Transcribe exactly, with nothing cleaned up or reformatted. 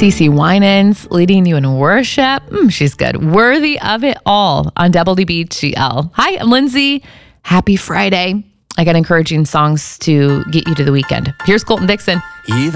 CeCe Winans leading you in worship. Mm, she's good. Worthy of It All on W B G L. Hi, I'm Lindsay. Happy Friday. I got encouraging songs to get you to the weekend. Here's Colton Dixon.